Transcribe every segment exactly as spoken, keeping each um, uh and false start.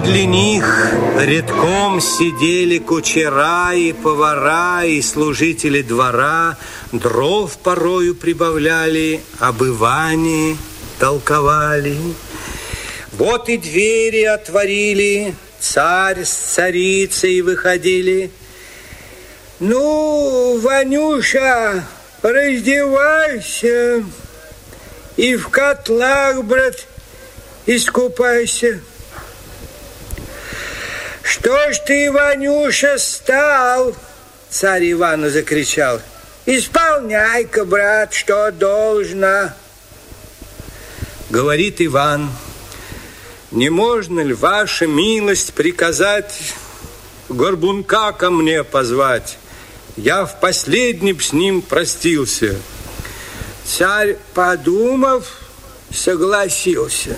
Подле них редком сидели кучера и повара, и служители двора, дров порою прибавляли, об Иване толковали. Вот и двери отворили, царь с царицей выходили. Ну, Ванюша, раздевайся и в котлах, брат, искупайся. Что ж ты, Ванюша, стал? Царь Ивану закричал. Исполняй-ка, брат, что должно. Говорит Иван, не можно ли, ваша милость, приказать горбунка ко мне позвать? Я в последнем с ним простился. Царь, подумав, согласился.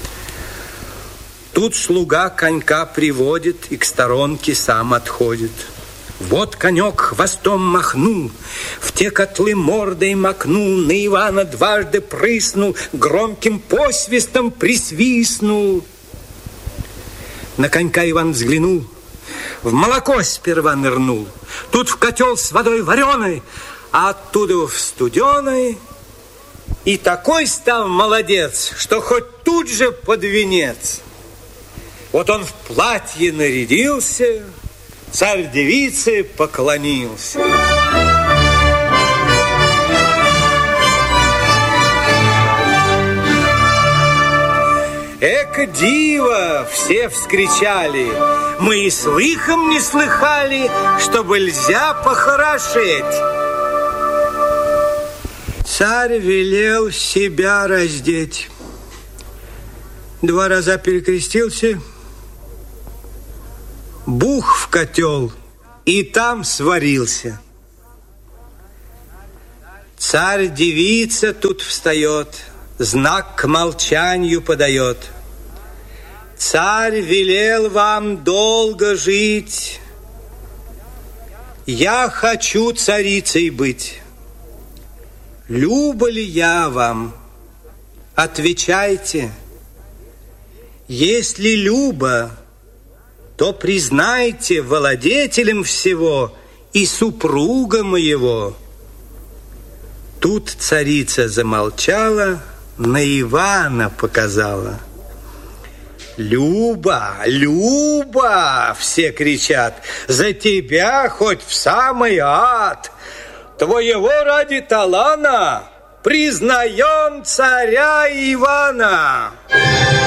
Тут слуга конька приводит и к сторонке сам отходит. Вот конек хвостом махнул, в те котлы мордой макнул, на Ивана дважды прыснул, громким посвистом присвистнул. На конька Иван взглянул, в молоко сперва нырнул. Тут в котел с водой вареной, а оттуда в студеной. И такой стал молодец, что хоть тут же под венец. Вот он в платье нарядился, царь девице поклонился. Эка диво, все вскричали, мы и слыхом не слыхали, чтобы нельзя похорошеть. Царь велел себя раздеть. Два раза перекрестился, бух в котел, и там сварился. Царь-девица тут встает, знак к молчанию подает. Царь велел вам долго жить, я хочу царицей быть. Люба ли я вам? Отвечайте. Если люба, то признайте владетелем всего и супруга моего. Тут царица замолчала, на Ивана показала. Люба, Люба, все кричат, за тебя хоть в самый ад. Твоего ради талана признаем царя Ивана.